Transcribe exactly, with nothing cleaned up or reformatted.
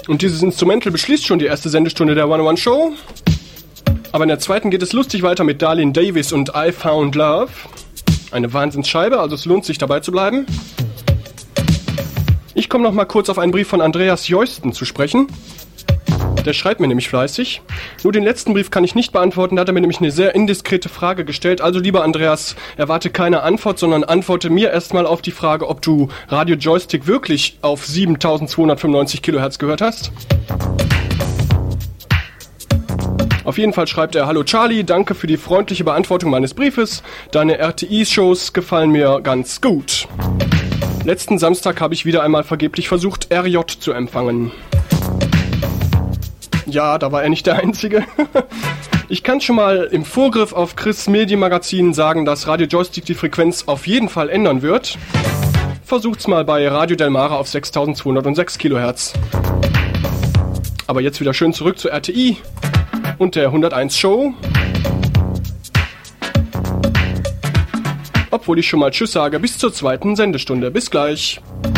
Und dieses Instrumental beschließt schon die erste Sendestunde der one oh one Show. Aber in der zweiten geht es lustig weiter mit Darlene Davis und I Found Love. Eine Wahnsinnsscheibe, also es lohnt sich dabei zu bleiben. Ich komme noch mal kurz auf einen Brief von Andreas Jeusten zu sprechen. Der schreibt mir nämlich fleißig. Nur den letzten Brief kann ich nicht beantworten, da hat er mir nämlich eine sehr indiskrete Frage gestellt. Also lieber Andreas, erwarte keine Antwort, sondern antworte mir erstmal auf die Frage, ob du Radio Joystick wirklich auf siebentausendzweihundertfünfundneunzig Kilohertz gehört hast. Auf jeden Fall schreibt er: Hallo Charlie, danke für die freundliche Beantwortung meines Briefes. Deine R T I-Shows gefallen mir ganz gut. Letzten Samstag habe ich wieder einmal vergeblich versucht, R J zu empfangen. Ja, da war er nicht der Einzige. Ich kann schon mal im Vorgriff auf Chris Medienmagazin sagen, dass Radio Joystick die Frequenz auf jeden Fall ändern wird. Versucht's mal bei Radio Del Mare auf sechstausendzweihundertsechs Kilohertz. Aber jetzt wieder schön zurück zur R T I und der hunderteins Show. Obwohl ich schon mal Tschüss sage, bis zur zweiten Sendestunde. Bis gleich.